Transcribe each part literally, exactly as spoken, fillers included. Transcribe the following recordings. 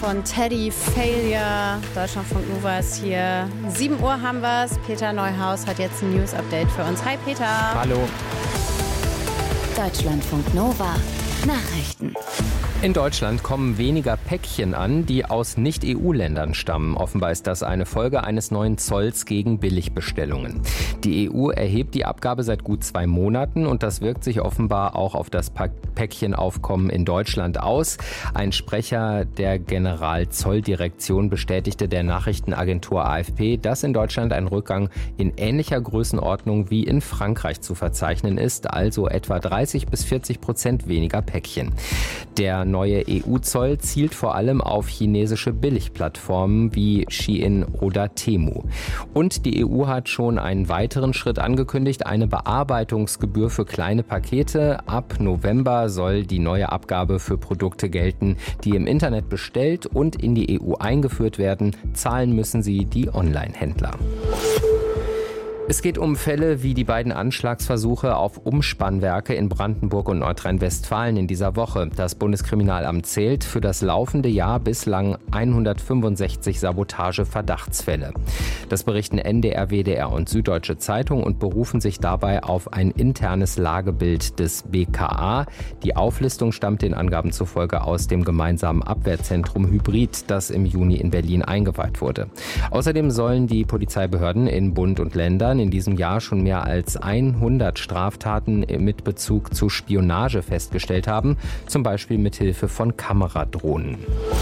Von Teddy Failure, Deutschlandfunk Nova ist hier. sieben Uhr haben wir es. Peter Neuhaus hat jetzt ein News-Update für uns. Hi Peter. Hallo. Deutschlandfunk Nova. Nachrichten. In Deutschland kommen weniger Päckchen an, die aus Nicht-E U-Ländern stammen. Offenbar ist das eine Folge eines neuen Zolls gegen Billigbestellungen. Die E U erhebt die Abgabe seit gut zwei Monaten und das wirkt sich offenbar auch auf das Päckchenaufkommen in Deutschland aus. Ein Sprecher der Generalzolldirektion bestätigte der Nachrichtenagentur A F P, dass in Deutschland ein Rückgang in ähnlicher Größenordnung wie in Frankreich zu verzeichnen ist, also etwa dreißig bis vierzig Prozent weniger Päckchen. Der neue E U-Zoll zielt vor allem auf chinesische Billigplattformen wie Shein oder Temu. Und die E U hat schon einen weiteren Schritt angekündigt, eine Bearbeitungsgebühr für kleine Pakete. Ab November soll die neue Abgabe für Produkte gelten, die im Internet bestellt und in die E U eingeführt werden. Zahlen müssen sie die Online-Händler. Es geht um Fälle wie die beiden Anschlagsversuche auf Umspannwerke in Brandenburg und Nordrhein-Westfalen in dieser Woche. Das Bundeskriminalamt zählt für das laufende Jahr bislang hundertfünfundsechzig Sabotage-Verdachtsfälle. Das berichten N D R, W D R und Süddeutsche Zeitung und berufen sich dabei auf ein internes Lagebild des B K A. Die Auflistung stammt den Angaben zufolge aus dem gemeinsamen Abwehrzentrum Hybrid, das im Juni in Berlin eingeweiht wurde. Außerdem sollen die Polizeibehörden in Bund und Ländern in diesem Jahr schon mehr als hundert Straftaten mit Bezug zu Spionage festgestellt haben, zum Beispiel mit Hilfe von Kameradrohnen.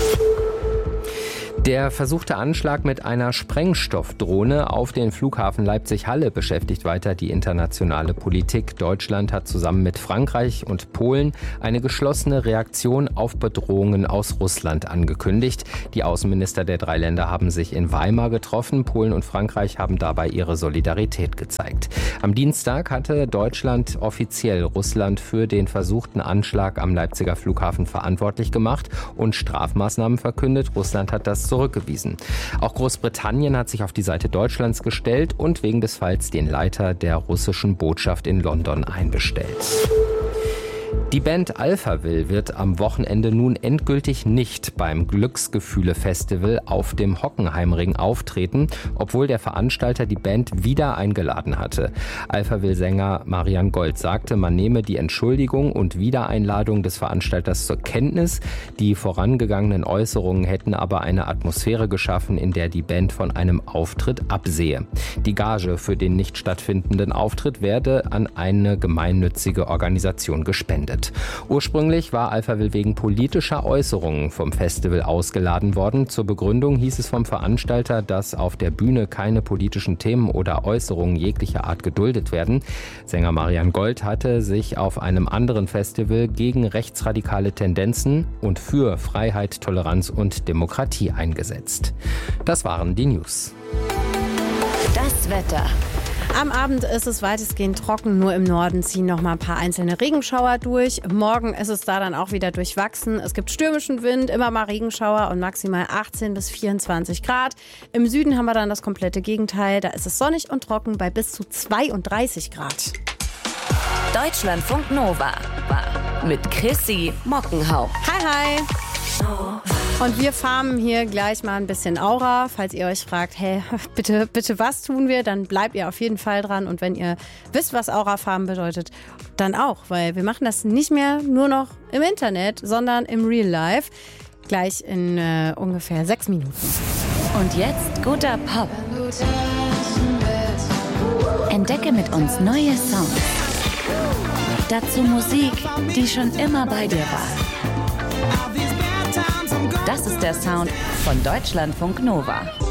Der versuchte Anschlag mit einer Sprengstoffdrohne auf den Flughafen Leipzig-Halle beschäftigt weiter die internationale Politik. Deutschland hat zusammen mit Frankreich und Polen eine geschlossene Reaktion auf Bedrohungen aus Russland angekündigt. Die Außenminister der drei Länder haben sich in Weimar getroffen. Polen und Frankreich haben dabei ihre Solidarität gezeigt. Am Dienstag hatte Deutschland offiziell Russland für den versuchten Anschlag am Leipziger Flughafen verantwortlich gemacht und Strafmaßnahmen verkündet. Russland hat das zurückgewiesen. Auch Großbritannien hat sich auf die Seite Deutschlands gestellt und wegen des Falls den Leiter der russischen Botschaft in London einbestellt. Die Band Alphaville wird am Wochenende nun endgültig nicht beim Glücksgefühle-Festival auf dem Hockenheimring auftreten, obwohl der Veranstalter die Band wieder eingeladen hatte. Alphaville-Sänger Marian Gold sagte, man nehme die Entschuldigung und Wiedereinladung des Veranstalters zur Kenntnis. Die vorangegangenen Äußerungen hätten aber eine Atmosphäre geschaffen, in der die Band von einem Auftritt absehe. Die Gage für den nicht stattfindenden Auftritt werde an eine gemeinnützige Organisation gespendet. Ursprünglich war Alphaville wegen politischer Äußerungen vom Festival ausgeladen worden. Zur Begründung hieß es vom Veranstalter, dass auf der Bühne keine politischen Themen oder Äußerungen jeglicher Art geduldet werden. Sänger Marian Gold hatte sich auf einem anderen Festival gegen rechtsradikale Tendenzen und für Freiheit, Toleranz und Demokratie eingesetzt. Das waren die News. Das Wetter. Am Abend ist es weitestgehend trocken, nur im Norden ziehen noch mal ein paar einzelne Regenschauer durch. Morgen ist es da dann auch wieder durchwachsen. Es gibt stürmischen Wind, immer mal Regenschauer und maximal achtzehn bis vierundzwanzig Grad. Im Süden haben wir dann das komplette Gegenteil. Da ist es sonnig und trocken bei bis zu zweiunddreißig Grad. Deutschlandfunk Nova mit Chrissy Mockenhaupt. Hi, hi. Und wir farmen hier gleich mal ein bisschen Aura. Falls ihr euch fragt, hey, bitte, bitte was tun wir, dann bleibt ihr auf jeden Fall dran. Und wenn ihr wisst, was Aura-Farben bedeutet, dann auch. Weil wir machen das nicht mehr nur noch im Internet, sondern im Real Life. Gleich in äh, ungefähr sechs Minuten. Und jetzt guter Pop. Entdecke mit uns neue Songs. Dazu Musik, die schon immer bei dir war. Das ist der Sound von Deutschlandfunk Nova.